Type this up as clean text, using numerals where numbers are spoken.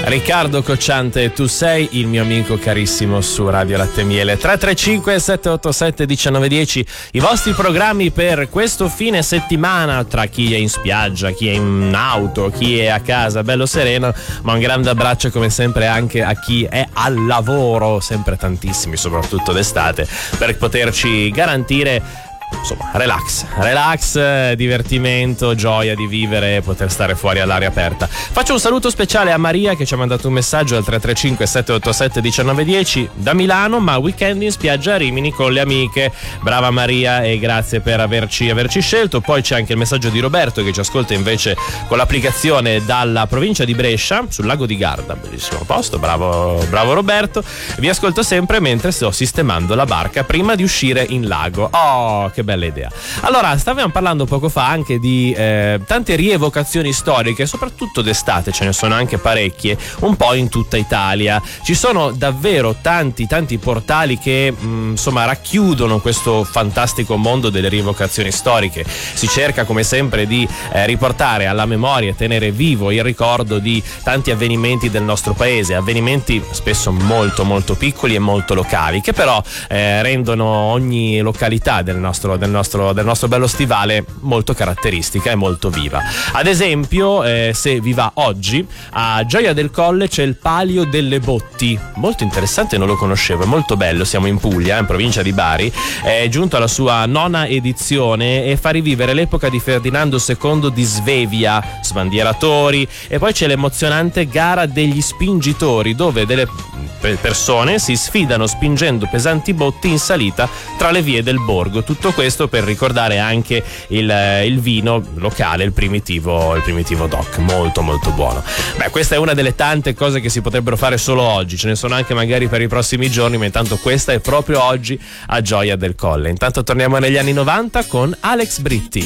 Riccardo Cocciante, tu sei il mio amico carissimo su Radio Latte Miele. 335 787 1910, i vostri programmi per questo fine settimana, tra chi è in spiaggia, chi è in auto, chi è a casa bello sereno, ma un grande abbraccio come sempre anche a chi è al lavoro, sempre tantissimi, soprattutto d'estate, per poterci garantire insomma relax, divertimento, gioia di vivere e poter stare fuori all'aria aperta. Faccio un saluto speciale a Maria che ci ha mandato un messaggio al 335 787 1910 da Milano, ma weekend in spiaggia a Rimini con le amiche. Brava Maria e grazie per averci scelto. Poi c'è anche il messaggio di Roberto che ci ascolta invece con l'applicazione dalla provincia di Brescia, sul lago di Garda, bellissimo posto, bravo Roberto. Vi ascolto sempre mentre sto sistemando la barca prima di uscire in lago. Oh, che bella idea. Allora, stavamo parlando poco fa anche di tante rievocazioni storiche, soprattutto d'estate, ce ne sono anche parecchie, un po' in tutta Italia. Ci sono davvero tanti portali che insomma racchiudono questo fantastico mondo delle rievocazioni storiche. Si cerca come sempre di riportare alla memoria e tenere vivo il ricordo di tanti avvenimenti del nostro paese, avvenimenti spesso molto piccoli e molto locali, che però rendono ogni località del nostro bello stivale molto caratteristica e molto viva. Ad esempio, se vi va oggi, a Gioia del Colle c'è il Palio delle Botti, molto interessante, non lo conoscevo, è molto bello. Siamo in Puglia, in provincia di Bari, è giunto alla sua 9ª edizione e fa rivivere l'epoca di Ferdinando II di Svevia, sbandieratori, e poi c'è l'emozionante gara degli spingitori, dove delle persone si sfidano spingendo pesanti botti in salita tra le vie del borgo. Tutto questo per ricordare anche il vino locale, il primitivo DOC, molto buono. Beh, questa è una delle tante cose che si potrebbero fare solo oggi, ce ne sono anche magari per i prossimi giorni, ma intanto questa è proprio oggi a Gioia del Colle. Intanto torniamo negli anni 90 con Alex Britti.